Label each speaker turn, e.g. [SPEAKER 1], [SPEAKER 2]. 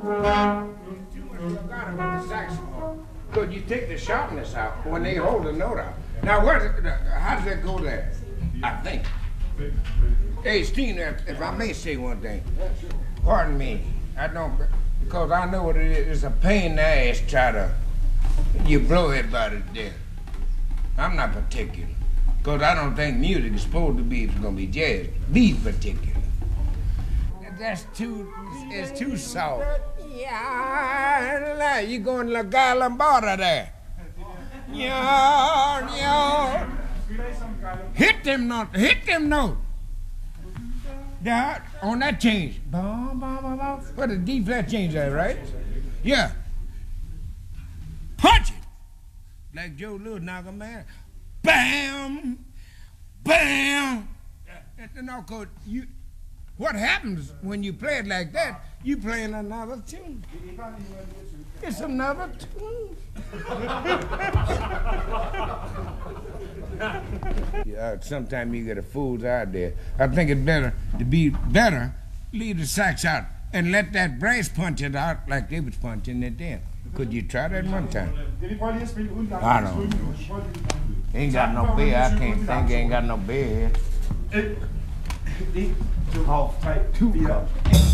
[SPEAKER 1] Too much legato with the saxophone. Because you take the sharpness out when they hold the note out. Now, how does that go there? I think. Hey, Steve, if I may say one thing. Pardon me. I don't, because I know what it is. It's a pain in the ass try to, you blow everybody to death. I'm not particular. Because I don't think music is supposed to be, if it's going to be jazz, be particular. It's too soft. Yeah, you going to La Lombarda there. Yeah. Hit them notes. Yeah, on that change. What a D flat change there, right? Yeah. Punch it. Like Joe Louis knock a man. Bam! Bam! No, cause what happens when you play it like that, you playing another tune. It's another tune. Sometimes you get a fools out there. I think it's better, leave the sax out and let that brass punch it out like they was punching it then. Could you try that one time? I don't know. Ain't got no beer. I can't think. Ain't got no beer here.
[SPEAKER 2] Half type. 2 cups.